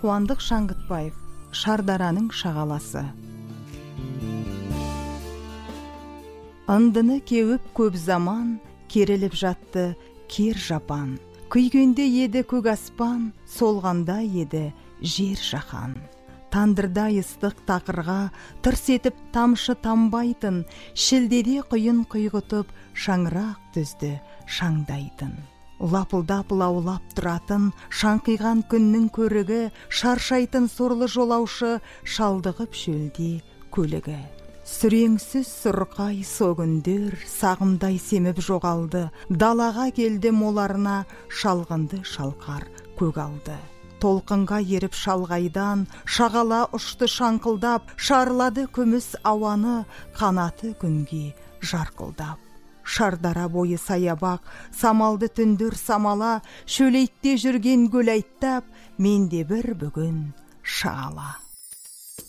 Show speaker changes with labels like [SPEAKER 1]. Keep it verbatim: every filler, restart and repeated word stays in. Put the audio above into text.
[SPEAKER 1] Қуандық Шаңғытбаев, Шардараның шағаласы. Ындыны кеуіп көп заман, керіліп жатты кер жапан. Күйгенде еді көк аспан, солғанда еді жер жаһан. Тандырдай ыстық тақырға тырс етіп тамшы тамбайтын, шілдеде құйын құйғытып шаңырақ түзді шаңдайтын. Лапылдап лаулап тұратын шаңқиған күннің көрігі, шаршайтын сорлы жолаушы шалдығып шөлде көлігі. Сүреңсіз сұрқай сөгіндер сағымдай семіп жоғалды, далаға келді моларына шалғынды шалқар көк алды. Толқынға еріп шалғайдан шағала ұшты шаңқылдап, шарлады күміс ауаны қанаты күнге жарқылдап. Шардара бойы саябақ, самалды түндір самала, шөлейтте жүрген гүл айттап, менде бір бүгін шағала.